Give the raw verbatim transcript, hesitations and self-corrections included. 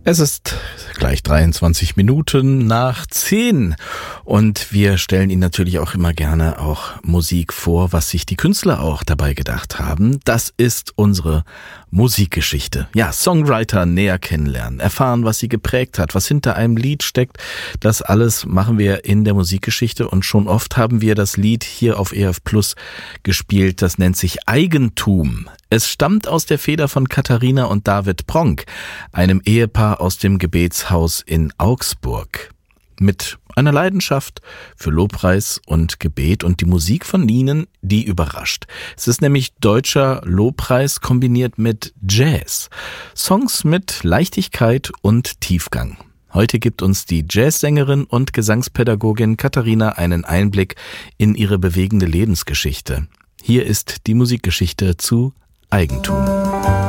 Es ist gleich dreiundzwanzig Minuten nach zehn und wir stellen Ihnen natürlich auch immer gerne auch Musik vor, was sich die Künstler auch dabei gedacht haben. Das ist unsere Musikgeschichte. Ja, Songwriter näher kennenlernen, erfahren, was sie geprägt hat, was hinter einem Lied steckt. Das alles machen wir in der Musikgeschichte und schon oft haben wir das Lied hier auf E F Plus gespielt. Das nennt sich Eigentum. Es stammt aus der Feder von Katharina und David Pronk, einem Ehepaar aus dem Gebetshaus in Augsburg. Mit einer Leidenschaft für Lobpreis und Gebet und die Musik von ihnen, die überrascht. Es ist nämlich deutscher Lobpreis kombiniert mit Jazz. Songs mit Leichtigkeit und Tiefgang. Heute gibt uns die Jazzsängerin und Gesangspädagogin Katharina einen Einblick in ihre bewegende Lebensgeschichte. Hier ist die Musikgeschichte zu Eigentum.